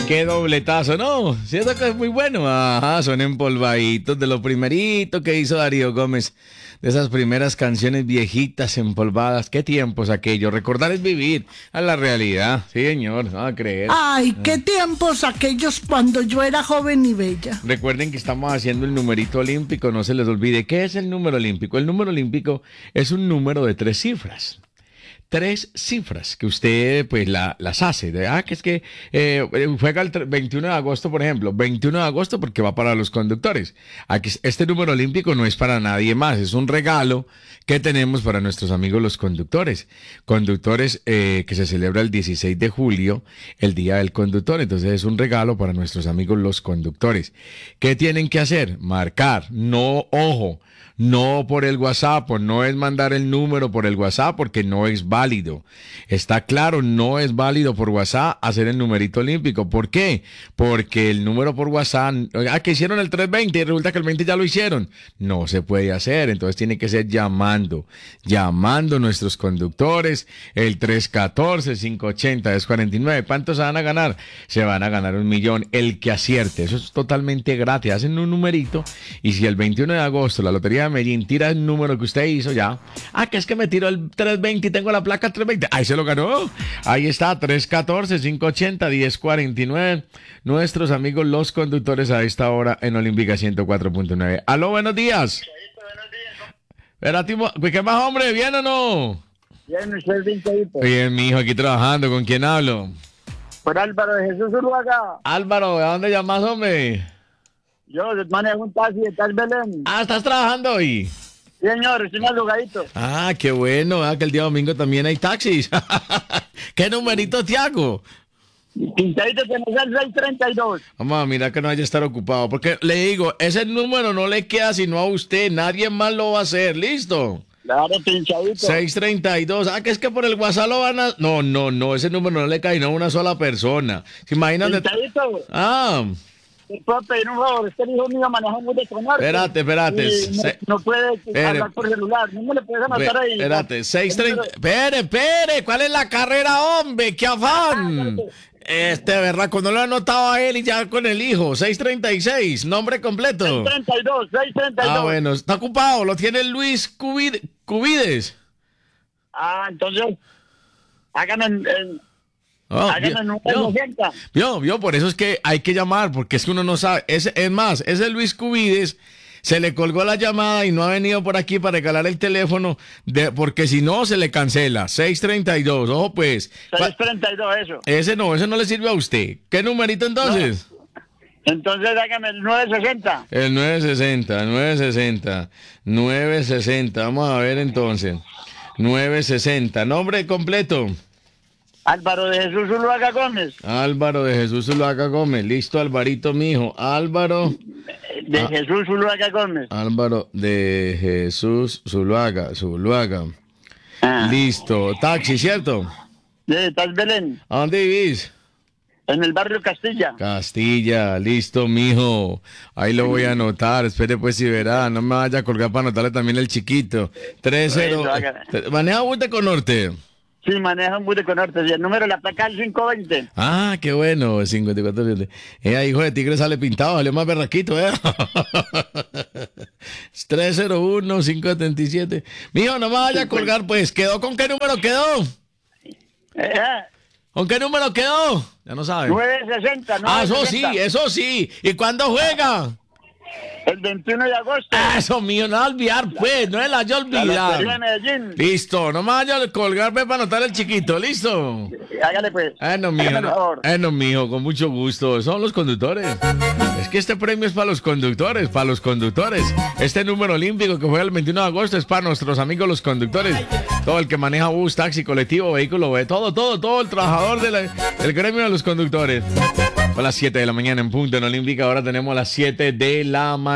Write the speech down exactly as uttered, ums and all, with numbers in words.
Qué dobletazo, ¿no? Siento que es muy bueno. Ajá, son empolvaditos de lo primerito que hizo Darío Gómez. De esas primeras canciones viejitas, empolvadas. Qué tiempos aquellos. Recordar es vivir a la realidad. Sí, señor, no va a creer. Ay, qué tiempos aquellos cuando yo era joven y bella. Recuerden que estamos haciendo el numerito olímpico, no se les olvide. ¿Qué es el número olímpico? El número olímpico es un número de tres cifras. Tres cifras que usted pues la, las hace. De, ah, que es que eh, juega el veintiuno de agosto, por ejemplo. veintiuno de agosto porque va para los conductores. Aquí, este número olímpico no es para nadie más. Es un regalo que tenemos para nuestros amigos los conductores. Conductores eh, que se celebra el dieciséis de julio, el Día del Conductor. Entonces es un regalo para nuestros amigos los conductores. ¿Qué tienen que hacer? Marcar. No, ojo. No por el WhatsApp, no es mandar el número por el WhatsApp porque no es válido. Está claro, no es válido por WhatsApp hacer el numerito olímpico. ¿Por qué? Porque el número por WhatsApp, ah, que hicieron el trescientos veinte y resulta que el veinte ya lo hicieron. No se puede hacer, entonces tiene que ser llamando, llamando a nuestros conductores, el tres uno cuatro, cinco ocho cero, diez cuarenta y nueve. ¿Cuántos se van a ganar? Se van a ganar un millón. El que acierte, eso es totalmente gratis. Hacen un numerito y si el veintiuno de agosto la lotería de Medellín tira el número que usted hizo ya. Ah, que es que me tiró el trescientos veinte y tengo la placa trescientos veinte. Ahí se lo ganó. Ahí está, tres uno cuatro, cinco ocho cero, diez cuarenta y nueve. Nuestros amigos los conductores a esta hora en Olímpica ciento cuatro punto nueve. Aló, buenos días. Espérate, ¿qué más, hombre? ¿Bien o no? Bien, usted bien, Chayito. Bien, mijo, aquí trabajando. ¿Con quién hablo? Por Álvaro de Jesús Uruaga. Álvaro, ¿a dónde llamas, hombre? Yo manejo un taxi de Tal Belén. Ah, ¿estás trabajando hoy? Sí, señor, estoy madrugadito. Ah, qué bueno, ah, que el día domingo también hay taxis. ¿Qué numerito te hago? Pintadito tenés el seiscientos treinta y dos. Vamos a mirar que no haya que estar ocupado. Porque le digo, ese número no le queda sino a usted. Nadie más lo va a hacer. ¿Listo? Claro, pinchadito. seiscientos treinta y dos. Ah, que es que por el WhatsApp lo van a... No, no, no. Ese número no le cae a una sola persona. ¿Se imaginan? De... Pintadito. Ah... ¿Te puedo pedir un favor? Este hijo mío maneja muy desconocido. Espérate, espérate. No, Se... no puede espere. hablar por celular. No me le puedes anotar ahí. Espérate, seiscientos treinta. Espere, espere. ¿Cuál es la carrera, hombre? ¡Qué afán! Este, ¿verdad? Cuando lo anotaba a él y ya con el hijo. seiscientos treinta y seis. Nombre completo. seiscientos treinta y dos. seiscientos treinta y dos. Ah, bueno. Está ocupado. Lo tiene Luis Cubide... Cubides. Ah, entonces... Háganme en... en... Oh, Háganme vio, en vio, vio, vio, por eso es que hay que llamar, porque es que uno no sabe. Es, es más, ese Luis Cubides se le colgó la llamada y no ha venido por aquí para regalar el teléfono, de, porque si no se le cancela. seiscientos treinta y dos, ojo pues. seiscientos treinta y dos, eso. Ese no, ese no le sirve a usted. ¿Qué numerito entonces? No. Entonces hágame el nueve sesenta. El nueve sesenta, nueve sesenta, nueve sesenta. Vamos a ver entonces. nueve sesenta, nombre completo. Álvaro de Jesús Zuluaga Gómez. Álvaro de Jesús Zuluaga Gómez. Listo, Alvarito, mijo. Álvaro. De ah, Jesús Zuluaga Gómez. Álvaro de Jesús Zuluaga. Zuluaga. Ah. Listo. Taxi, ¿cierto? De Tal Belén. ¿A dónde vivís? En el barrio Castilla. Castilla, listo, mijo. Ahí lo voy a anotar. Espere, pues, si verá. No me vaya a colgar para anotarle también el chiquito. tres cero. ¿Maneja bus de Conorte? Sí, maneja un bus de Conorte. Y el número de la placa es el cinco veinte. Ah, qué bueno. cincuenta y cuatro. Eh, hijo de tigre sale pintado. Salió más berraquito, ¿eh? tres cero uno, cinco siete siete. Mijo, no me vaya a colgar, pues. ¿Quedó con qué número quedó? Eh, ¿Con qué número quedó? Ya no sabe. nueve sesenta. Ah, eso sí, eso sí. ¿Y cuándo juega? El veintiuno de agosto. Eso, mío, no olvidar, pues. No es la yo olvidar. Listo, no me vaya a colgarme para anotar el chiquito. ¿Listo? Hágale, pues. Eh, no, mijo. No, eh, no, mijo, con mucho gusto. Son los conductores. Es que este premio es para los conductores, para los conductores. Este número olímpico que juega el veintiuno de agosto es para nuestros amigos los conductores. Todo el que maneja bus, taxi, colectivo, vehículo, todo, todo, todo el trabajador de la, del gremio de los conductores. A las siete de la mañana en punto en Olímpica. Ahora tenemos las siete de la mañana.